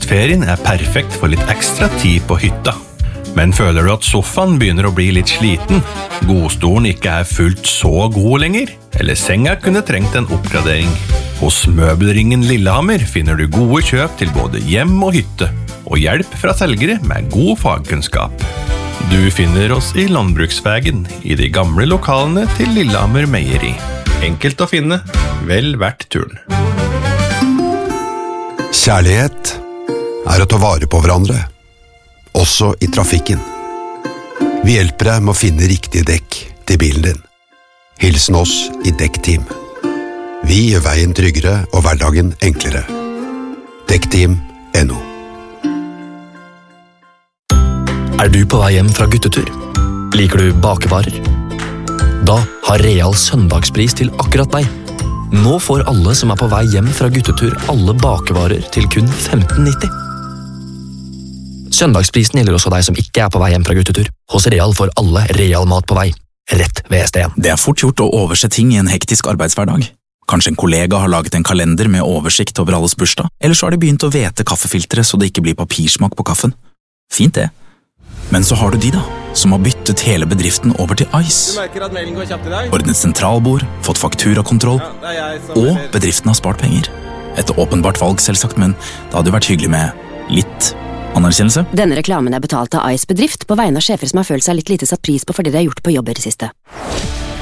Høstferien perfekt for litt ekstra tid på hytta. Men føler du at sofaen begynner å bli litt sliten, godstolen ikke fullt så god lenger, eller senga kunne trengt en oppgradering? Hos Møbelringen Lillehammer finner du gode kjøp til både hjem og hytte, og hjelp fra selgere med god fagkunnskap. Du finner oss i Landbruksvägen, i de gamle lokalene til Lillehammer Meieri. Enkelt å finne, vel verdt turen. Kjærlighet å ta vare på hverandre, også i trafikken. Vi hjelper deg med å finne riktige dekk til bilen din. Hilsen oss i Dekkteam. Vi gjør veien tryggere og hverdagen enklere. Dekkteam.no. Du på vei hjem fra guttetur? Liker du bakevarer? Da har Real søndagspris til akkurat deg. Nå får alle som på vei hjem fra guttetur alle bakevarer til kun 15,90. Søndagsprisen gjelder også deg som ikke på vei hjem fra guttetur. Hos Real får alle Real mat på vei, rett ved ST1. Det fort gjort å overse ting i en hektisk arbeidshverdag. Kanskje en kollega har laget en kalender med oversikt over alles bursdag, eller så har de begynt å vete kaffefiltre så det ikke blir papirsmak på kaffen. Fint det. Men så har du de da, som har byttet hele bedriften over til Ice. Ordnet sentralbord, fått fakturakontroll, og bedriften har spart penger. Et åpenbart valg selvsagt, men det hadde jo vært hyggelig med litt anerkjennelse. Denne reklamen betalt av Ice bedrift på vegne av sjefer som har følt seg litt lite satt pris på fordi de har gjort på jobb i det siste.